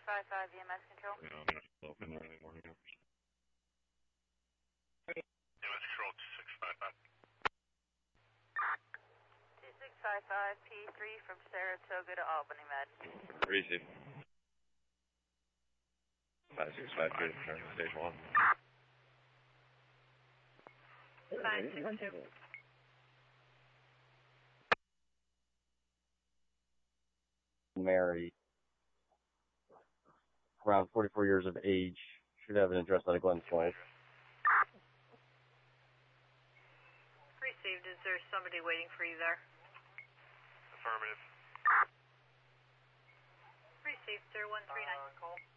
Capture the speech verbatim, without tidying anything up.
five five, E M S control. Yeah, I'm not open there anymore. E M S control two six five five. two six five five, P three from Saratoga to Albany, Med. Receive. five six five two, turn to station one. five six two. Mary, around forty-four years of age, should have an address out of Glens Point. Received. Is there somebody waiting for you there? Affirmative. Received, sir. one three nine. Uh, call.